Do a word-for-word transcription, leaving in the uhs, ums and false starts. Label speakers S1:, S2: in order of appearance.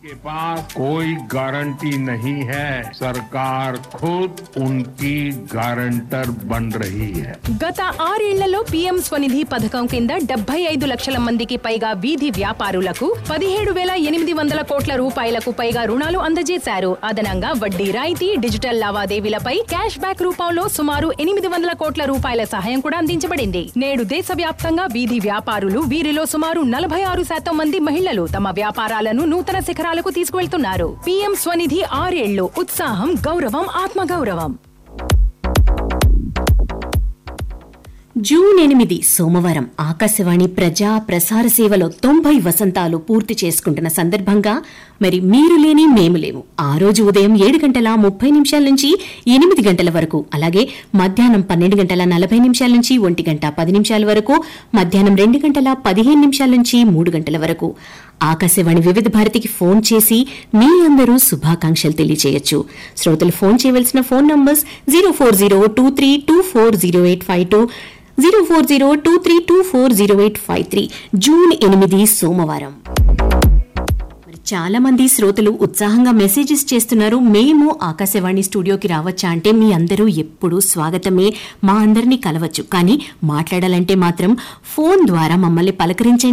S1: के पास कोई गारंटी नहीं है, सरकार खुद उनकी गारंटर बन रही है.
S2: గత ఆరేళ్లలో పీఎం స్వనిధి పథకం కింద డెబ్బై ఐదు లక్షల మందికి పైగా వీధి వ్యాపారులకు పదిహేడు వేల ఎనిమిది వందల కోట్ల రూపాయలకు పైగా రుణాలు అందజేశారు. అదనంగా వడ్డీ రాయితీ, డిజిటల్ లావాదేవీలపై క్యాష్ బ్యాక్ రూపంలో సుమారు ఎనిమిది వందల కోట్ల రూపాయల సహాయం కూడా అందించబడింది. నేడు దేశవ్యాప్తంగా వీధి వ్యాపారులు, వీరిలో సుమారు నలభై ఆరు శాతం మంది మహిళలు తమ వ్యాపారాలను నూతన శిఖరాలకు తీసుకువెళ్తున్నారు. పీఎం స్వనిధి ఆరేళ్లు, ఉత్సాహం, గౌరవం, ఆత్మగౌరవం.
S3: జూన్ ఎనిమిది సోమవారం ఆకాశవాణి ప్రజా ప్రసార సేవలో తొంభై వసంతాలు పూర్తి చేసుకుంటున్న సందర్భంగా మరి మీరు లేని మేము లేవు ఆ రోజు ఉదయం ఏడు గంటల ముప్పై నిమిషాల నుంచి ఎనిమిది గంటల వరకు, అలాగే మధ్యాహ్నం పన్నెండు గంటల నలభై నిమిషాల నుంచి ఒంటి గంట పది నిమిషాల వరకు, మధ్యాహ్నం రెండు గంటల పదిహేను నిమిషాల నుంచి మూడు గంటల వరకు ఆకాశవాణి వివిధ భారతికి ఫోన్ చేసి మీ అందరూ శుభాకాంక్షలు తెలియజేయొచ్చు. శ్రోతలు ఫోన్ చేయవలసిన phone numbers zero four zero two three two four zero eight five two zero four zero two three two four zero eight five three. June ఎనిమిది సోమవారం. చాలా మంది శ్రోతలు ఉత్సాహంగా మెసేజెస్ చేస్తున్నారు. మేము ఆకాశవాణి స్టూడియోకి రావచ్చా అంటే మీ అందరూ ఎప్పుడూ స్వాగతమే, మా అందరినీ కలవచ్చు. కానీ మాట్లాడాలంటే మాత్రం ఫోన్ ద్వారా మమ్మల్ని పలకరించండి.